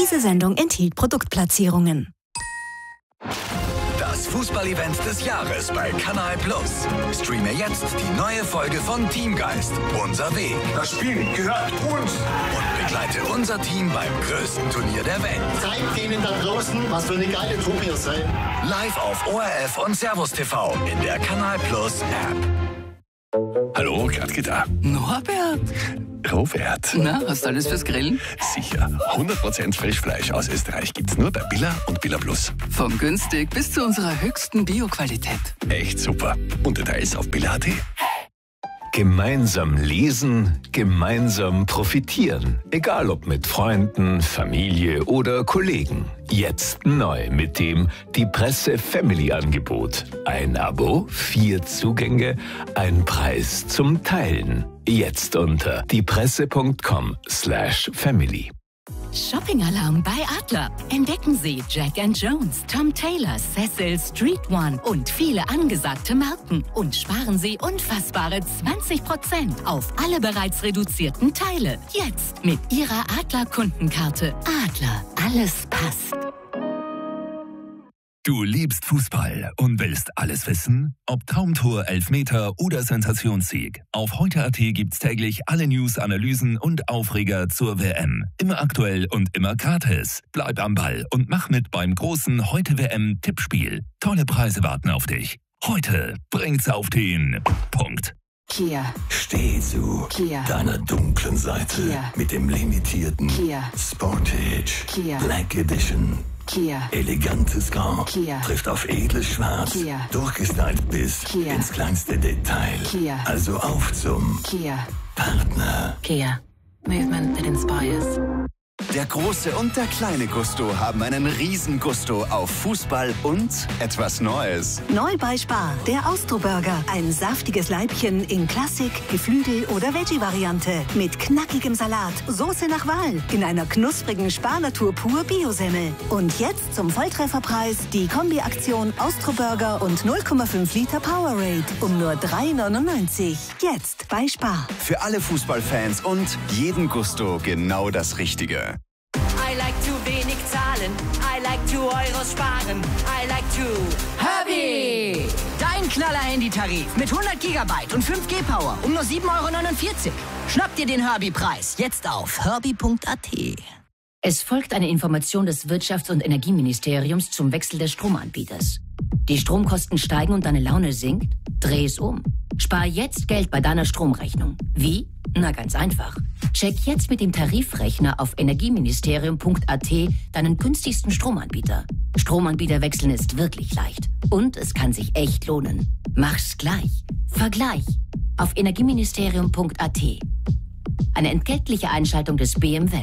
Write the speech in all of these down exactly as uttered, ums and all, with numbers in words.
Diese Sendung enthielt Produktplatzierungen. Das Fußballevent des Jahres bei Kanal Plus. Streame jetzt die neue Folge von Teamgeist. Unser Weg. Das Spiel gehört uns. Und begleite unser Team beim größten Turnier der Welt. Zeigt denen da draußen, was für eine geile Truppe ihr seid. Live auf O R F und Servus T V in der Kanal Plus App. Hallo, Gradke da. Norbert. Robert. Na, hast du alles fürs Grillen? Sicher. hundert Prozent Frischfleisch aus Österreich gibt's nur bei Billa und Billa Plus. Vom günstig bis zu unserer höchsten Bio-Qualität. Echt super. Und Details auf billa punkt at. Gemeinsam lesen, gemeinsam profitieren. Egal ob mit Freunden, Familie oder Kollegen. Jetzt neu mit dem Die Presse Family Angebot. Ein Abo, vier Zugänge, ein Preis zum Teilen. Jetzt unter diepresse punkt com slash family. Shopping-Alarm bei Adler. Entdecken Sie Jack and Jones, Tom Taylor, Cecil, Street One und viele angesagte Marken. Und sparen Sie unfassbare zwanzig Prozent auf alle bereits reduzierten Teile. Jetzt mit Ihrer Adler-Kundenkarte. Adler, alles passt. Du liebst Fußball und willst alles wissen? Ob Traumtor, Elfmeter oder Sensationssieg. Auf heute punkt at gibt's täglich alle News, Analysen und Aufreger zur W M. Immer aktuell und immer gratis. Bleib am Ball und mach mit beim großen Heute W M-Tippspiel. Tolle Preise warten auf dich. Heute bringt's auf den Punkt. Kia. Steh zu Kia. deiner dunklen Seite Kia. mit dem limitierten Kia. Sportage Kia. Black Edition. Kia. Elegantes Grau Kia. trifft auf edles Schwarz, Kia. durchgestylt bis Kia. ins kleinste Detail. Kia. Also auf zum Kia. Partner. Kia. Movement that inspires. Der große und der kleine Gusto haben einen riesen Gusto auf Fußball und etwas Neues. Neu bei Spar, der Austro-Burger. Ein saftiges Leibchen in Klassik, Geflügel- oder Veggie-Variante. Mit knackigem Salat, Soße nach Wahl. In einer knusprigen Spar-Natur pur Bio-Semmel. Und jetzt zum Volltrefferpreis die Kombi-Aktion Austro-Burger und null Komma fünf Liter Powerade. Um nur drei neunundneunzig. Jetzt bei Spar. Für alle Fußballfans und jeden Gusto genau das Richtige. I like to wenig zahlen, I like to Euros sparen, I like to... Herbie! Dein Knaller-Handy-Tarif mit hundert Gigabyte und fünf G Power um nur sieben Euro neunundvierzig. Schnapp dir den Herbie-Preis jetzt auf herbie punkt at. Es folgt eine Information des Wirtschafts- und Energieministeriums zum Wechsel des Stromanbieters. Die Stromkosten steigen und deine Laune sinkt? Dreh es um. Spar jetzt Geld bei deiner Stromrechnung. Wie? Na, ganz einfach. Check jetzt mit dem Tarifrechner auf energieministerium punkt at deinen günstigsten Stromanbieter. Stromanbieter wechseln ist wirklich leicht. Und es kann sich echt lohnen. Mach's gleich. Vergleich. Auf energieministerium punkt at. Eine entgeltliche Einschaltung des B M W.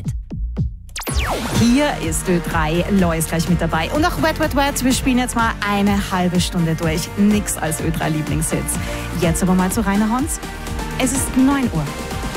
Hier ist Ö drei, Lois gleich mit dabei. Und auch Wet, Wet, Wet, wir spielen jetzt mal eine halbe Stunde durch. Nix als Ö drei Lieblingshits. Jetzt aber mal zu Rainer Hans. Es ist neun Uhr.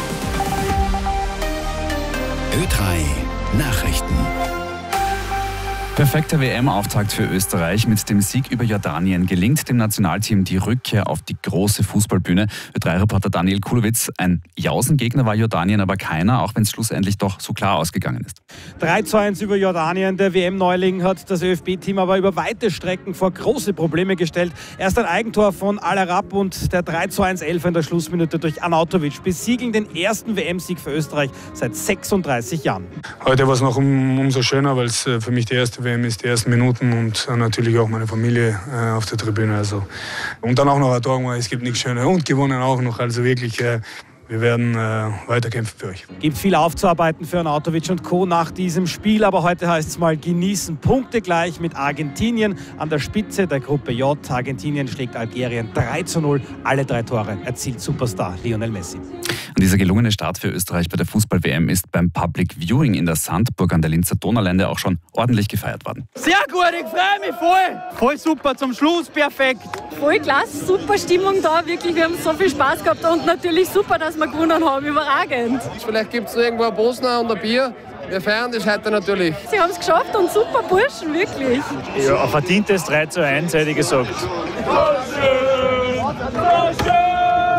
Ö drei Nachrichten. Perfekter W M-Auftakt für Österreich. Mit dem Sieg über Jordanien gelingt dem Nationalteam die Rückkehr auf die große Fußballbühne. Ö drei Reporter Daniel Kulowitz. Ein Jausengegner war Jordanien aber keiner, auch wenn es schlussendlich doch so klar ausgegangen ist. drei zu eins über Jordanien. Der W M-Neuling hat das ÖFB-Team aber über weite Strecken vor große Probleme gestellt. Erst ein Eigentor von Al-Arab und der drei zu eins Elfer in der Schlussminute durch Arnautovic besiegeln den ersten W M-Sieg für Österreich seit sechsunddreißig Jahren. Heute war es noch um, umso schöner, weil es für mich die erste W M ist, die ersten Minuten und natürlich auch meine Familie äh, auf der Tribüne. Also. Und dann auch noch ein Tor, es gibt nichts Schönes und gewonnen auch noch. Also wirklich, äh, wir werden äh, weiterkämpfen für euch. Gibt viel aufzuarbeiten für Arnautovic und Co. nach diesem Spiel, aber heute heißt es mal genießen. Punkte gleich mit Argentinien an der Spitze der Gruppe J. Argentinien schlägt Algerien drei zu null. Alle drei Tore erzielt Superstar Lionel Messi. Und dieser gelungene Start für Österreich bei der Fußball-W M ist beim Public Viewing in der Sandburg an der Linzer Donaulände auch schon ordentlich gefeiert worden. Sehr gut, ich freue mich voll. Voll super, zum Schluss perfekt. Voll klasse, super Stimmung da, wirklich, wir haben so viel Spaß gehabt und natürlich super, dass wir gewonnen haben, überragend. Vielleicht gibt es irgendwo ein Bosner und ein Bier. Wir feiern das heute natürlich. Sie haben es geschafft und super Burschen, wirklich. Ja, ein verdientes drei zu eins, hätte ich gesagt.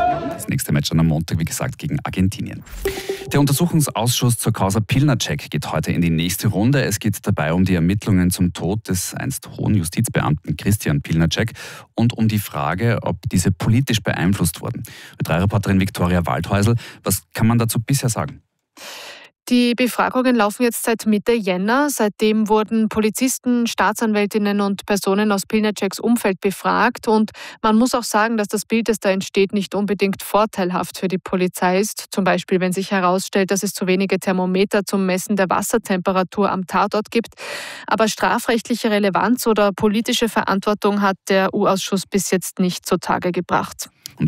Das nächste Match dann am Montag, wie gesagt, gegen Argentinien. Der Untersuchungsausschuss zur Causa Pilnacek geht heute in die nächste Runde. Es geht dabei um die Ermittlungen zum Tod des einst hohen Justizbeamten Christian Pilnacek und um die Frage, ob diese politisch beeinflusst wurden. Ö drei Reporterin Viktoria Waldhäusl, was kann man dazu bisher sagen? Die Befragungen laufen jetzt seit Mitte Jänner. Seitdem wurden Polizisten, Staatsanwältinnen und Personen aus Pilnaceks Umfeld befragt. Und man muss auch sagen, dass das Bild, das da entsteht, nicht unbedingt vorteilhaft für die Polizei ist. Zum Beispiel, wenn sich herausstellt, dass es zu wenige Thermometer zum Messen der Wassertemperatur am Tatort gibt. Aber strafrechtliche Relevanz oder politische Verantwortung hat der U-Ausschuss bis jetzt nicht zutage gebracht.